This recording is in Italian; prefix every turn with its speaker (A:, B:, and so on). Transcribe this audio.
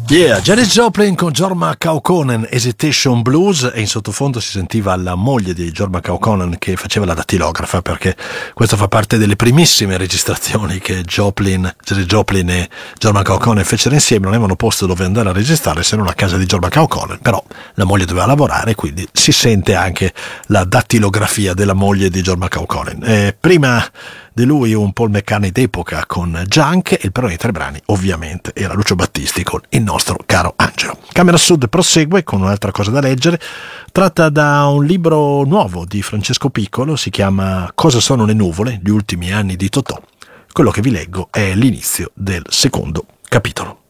A: Yeah, Janis Joplin con Jorma Kaukonen, Hesitation Blues, e in sottofondo si sentiva la moglie di Jorma Kaukonen che faceva la dattilografa, perché questo fa parte delle primissime registrazioni che Janis Joplin e Jorma Kaukonen fecero insieme. Non avevano posto dove andare a registrare se non a casa di Jorma Kaukonen, però la moglie doveva lavorare, quindi si sente anche la dattilografia della moglie di Jorma Kaukonen. Prima di lui un Paul McCartney d'epoca con Junk, e il primo dei tre brani ovviamente era Lucio Battisti con Il nostro caro Angelo. Camera Sud prosegue con un'altra cosa da leggere, tratta da un libro nuovo di Francesco Piccolo, si chiama Cosa sono le nuvole, gli ultimi anni di Totò. Quello che vi leggo è l'inizio del secondo capitolo.